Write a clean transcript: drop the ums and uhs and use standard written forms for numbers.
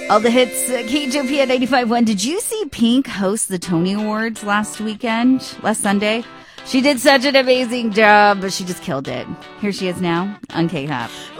All the hits, KJP at 95.1. Did you see Pink host the Tony Awards last Sunday? She did such an amazing job, but she just killed it. Here she is now on K-Hop.